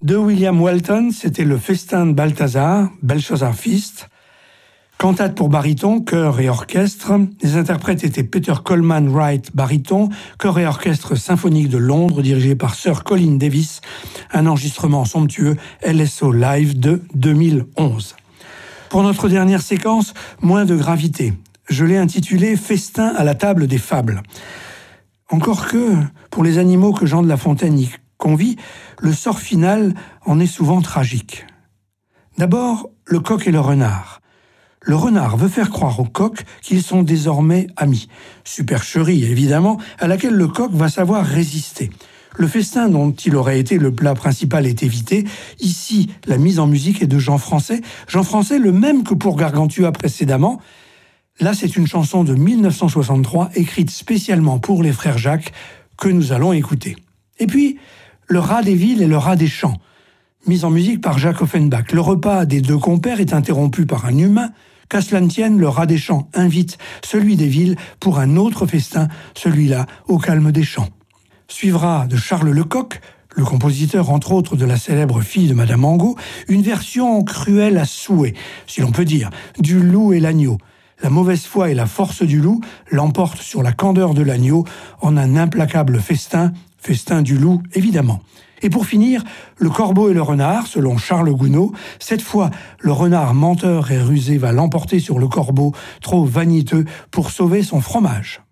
De William Walton, c'était le festin de Balthazar, Belshazzar Feast. Cantate pour baryton, chœur et orchestre. Les interprètes étaient Peter Coleman Wright, baryton, chœur et orchestre symphonique de Londres, dirigé par Sir Colin Davis, un enregistrement somptueux LSO Live de 2011. Pour notre dernière séquence, moins de gravité. Je l'ai intitulé « Festin à la table des fables ». Encore que, pour les animaux que Jean de La Fontaine y convie, le sort final en est souvent tragique. D'abord, le coq et le renard. Le renard veut faire croire au coq qu'ils sont désormais amis. Supercherie, évidemment, à laquelle le coq va savoir résister. Le festin dont il aurait été le plat principal est évité. Ici, la mise en musique est de Jean Français. Jean Français, le même que pour Gargantua précédemment. Là, c'est une chanson de 1963, écrite spécialement pour les frères Jacques, que nous allons écouter. Et puis, le rat des villes et le rat des champs. Mise en musique par Jacques Offenbach. Le repas des deux compères est interrompu par un humain. Qu'à cela ne tienne, le rat des champs invite celui des villes pour un autre festin, celui-là au calme des champs. Suivra de Charles Lecoq, le compositeur entre autres de la célèbre Fille de Madame Angot, une version cruelle à souhait, si l'on peut dire, du loup et l'agneau. La mauvaise foi et la force du loup l'emportent sur la candeur de l'agneau en un implacable festin, festin du loup évidemment. Et pour finir, le corbeau et le renard, selon Charles Gounod. Cette fois, le renard menteur et rusé va l'emporter sur le corbeau, trop vaniteux pour sauver son fromage.